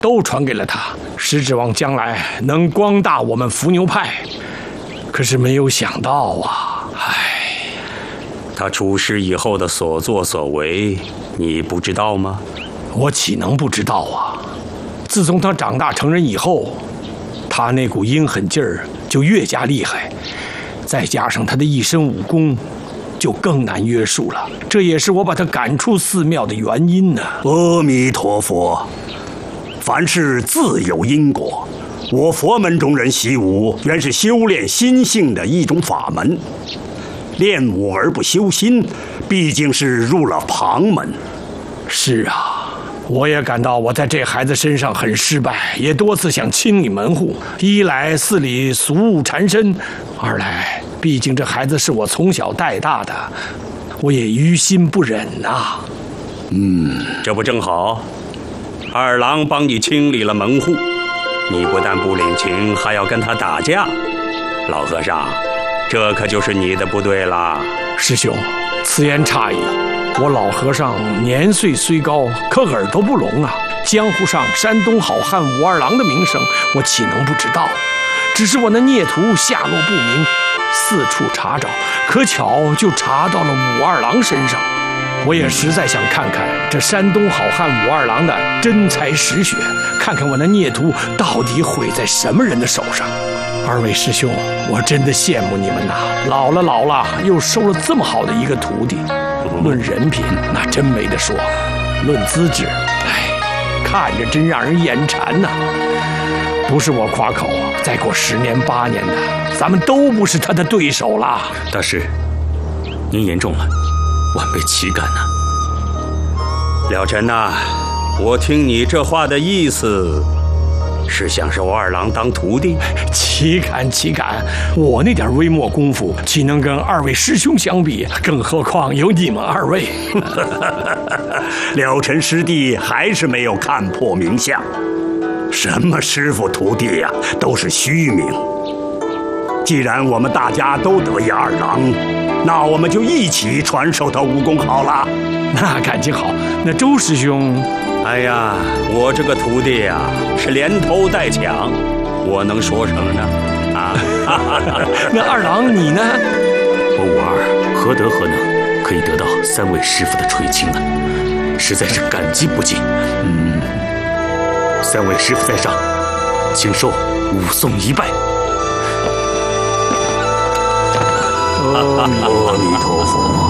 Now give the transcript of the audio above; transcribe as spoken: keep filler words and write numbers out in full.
都传给了他，是指望将来能光大我们伏牛派。可是没有想到啊，唉， 他出师以后的所作所为，你不知道吗？ 我岂能不知道啊！自从他长大成人以后，他那股阴狠劲儿就越加厉害，再加上他的一身武功，就更难约束了。这也是我把他赶出寺庙的原因呢。 阿弥陀佛，凡事自有因果。我佛门中人习武，原是修炼心性的一种法门。练武而不修心，毕竟是入了旁门。 是啊，我也感到我在这孩子身上很失败，也多次想清理门户。一来寺里俗物缠身，二来毕竟这孩子是我从小带大的，我也于心不忍呐。 嗯，这不正好？二郎帮你清理了门户，你不但不领情，还要跟他打架。老和尚，这可就是你的不对啦。 师兄，此言差矣。我老和尚年岁虽高，可耳朵不聋啊。江湖上山东好汉武二郎的名声，我岂能不知道？只是我那孽徒下落不明，四处查找，可巧就查到了武二郎身上。我也实在想看看这山东好汉武二郎的真才实学，看看我那孽徒到底毁在什么人的手上。二位师兄，我真的羡慕你们呐！老了老了，又收了这么好的一个徒弟。论人品，那真没得说；论资质，哎，看着真让人眼馋呐。不是我夸口，再过十年八年的，咱们都不是他的对手了。 大师，您言重了，晚辈岂敢呢？ 了尘呐，我听你这话的意思，是想收二郎当徒弟？ 岂敢岂敢！我那点微末功夫，岂能跟二位师兄相比？更何况有你们二位。 了尘师弟还是没有看破名相，什么师傅徒弟呀、啊，都是虚名。既然我们大家都得意二郎，那我们就一起传授他武功好了。 那感情好。那周师兄， 哎呀，我这个徒弟呀、啊，是连偷带抢，我能说什么呢？啊， 那二郎你呢？ 我武二何德何能，可以得到三位师傅的垂青呢？实在是感激不尽。嗯，三位师傅在上，请受武松一拜。 阿弥陀佛。